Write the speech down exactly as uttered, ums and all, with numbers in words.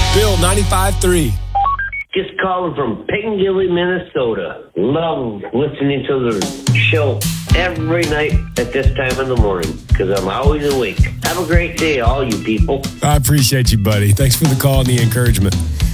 Bill ninety-five three. Just calling from Piccadilly, Minnesota. Love listening to the show every night at this time in the morning because I'm always awake. Have a great day, all you people. I appreciate you, buddy. Thanks for the call and the encouragement.